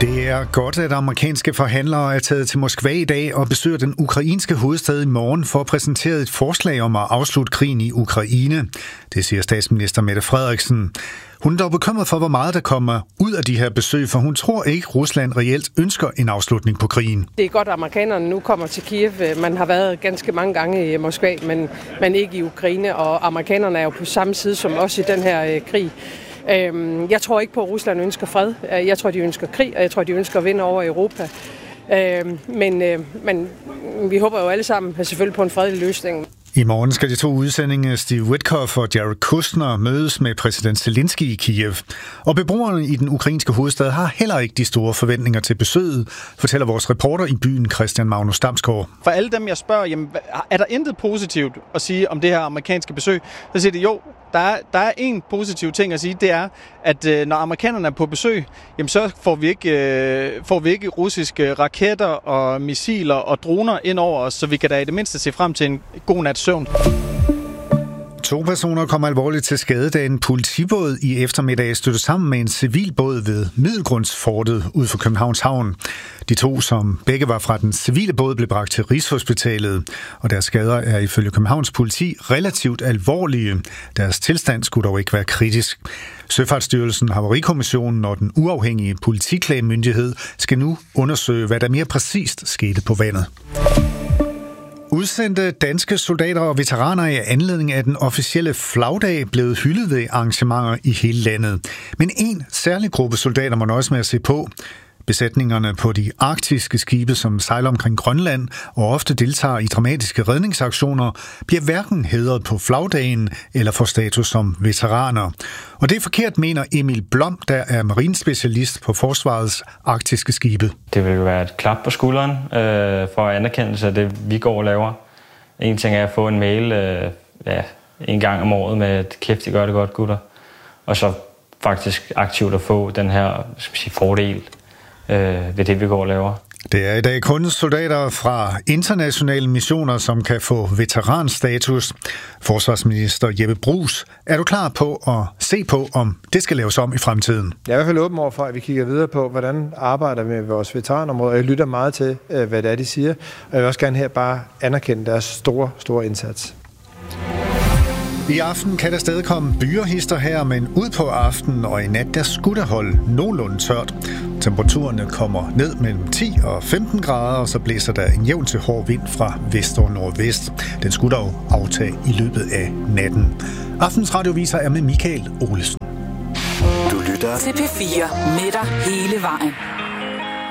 Det er godt, at amerikanske forhandlere er taget til Moskva i dag og besøger den ukrainske hovedstad i morgen for at præsentere et forslag om at afslutte krigen i Ukraine. Det siger statsminister Mette Frederiksen. Hun er dog bekymret for, hvor meget der kommer ud af de her besøg, for hun tror ikke, Rusland reelt ønsker en afslutning på krigen. Det er godt, at amerikanerne nu kommer til Kiev. Man har været ganske mange gange i Moskva, men ikke i Ukraine, og amerikanerne er jo på samme side som os i den her krig. Jeg tror ikke på, at Rusland ønsker fred. Jeg tror, de ønsker krig, og jeg tror, de ønsker at vinde over Europa. Men vi håber jo alle sammen selvfølgelig på en fredelig løsning. I morgen skal de to udsendinge Steve Witkoff og Jared Kushner mødes med præsident Zelensky i Kiev. Og beboerne i den ukrainske hovedstad har heller ikke de store forventninger til besøget, fortæller vores reporter i byen Christian Magnus Damsgaard. For alle dem, jeg spørger, jamen, er der intet positivt at sige om det her amerikanske besøg? Så siger de jo. Der er en positiv ting at sige, det er, at når amerikanerne er på besøg, jamen så får vi ikke russiske raketter og missiler og droner ind over os, så vi kan da i det mindste se frem til en god nats søvn. 2 personer kom alvorligt til skade, da en politibåd i eftermiddag stødte sammen med en civilbåd ved Middelgrundsfortet ud for Københavns Havn. De 2, som begge var fra den civile båd, blev bragt til Rigshospitalet, og deres skader er ifølge Københavns politi relativt alvorlige. Deres tilstand skulle dog ikke være kritisk. Søfartsstyrelsen, Havarikommissionen og den uafhængige politiklagemyndighed skal nu undersøge, hvad der mere præcist skete på vandet. Udsendte danske soldater og veteraner i anledning af den officielle flagdag blevet hyldet ved arrangementer i hele landet. Men en særlig gruppe soldater må nøjes med at se på. Besætningerne på de arktiske skibe, som sejler omkring Grønland og ofte deltager i dramatiske redningsaktioner, bliver hverken hædret på flagdagen eller får status som veteraner. Og det er forkert, mener Emil Blom, der er marinespecialist på Forsvarets arktiske skibe. Det vil være et klap på skulderen for anerkendelse af det, vi går og laver. En ting er at få en mail en gang om året med, at kæft, I gør det godt, gutter. Og så faktisk aktivt at få den her fordel ved det, vi går og laver. Det er i dag kun soldater fra internationale missioner, som kan få veteranstatus. Forsvarsminister Jeppe Bruus, er du klar på at se på, om det skal laves om i fremtiden? Jeg er i hvert fald åben over for, at vi kigger videre på, hvordan arbejder vi med vores veteranområder. Jeg lytter meget til, hvad det er, de siger. Og jeg vil også gerne her bare anerkende deres store indsats. I aften kan der stadig komme byerhister her, men ud på aftenen og i nat, der skulle der holde nogenlunde tørt. Temperaturerne kommer ned mellem 10 og 15 grader, og så blæser der en jævn til hård vind fra vest og nordvest. Den skulle dog aftage i løbet af natten. Aftens radioviser er med Michael Olesen. Du lytter til P4 med dig hele vejen.